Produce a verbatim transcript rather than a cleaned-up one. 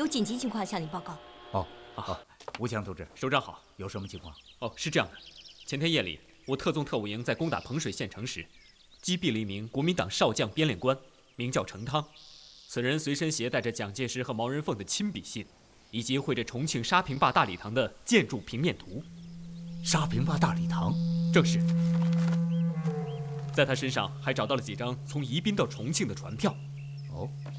有紧急情况向你报告。 哦，好，吴强同志， 首长好， 有什么情况？ 哦，是这样的，前天夜里，我特纵特务营在攻打彭水县城时，击毙了一名国民党少将边练官，名叫程汤。此人随身携带着蒋介石和毛人凤的亲笔信，以及绘着重庆沙坪坝大礼堂的建筑平面图。 沙坪坝大礼堂， 正是。在他身上还找到了几张从宜宾到重庆的船票。 哦，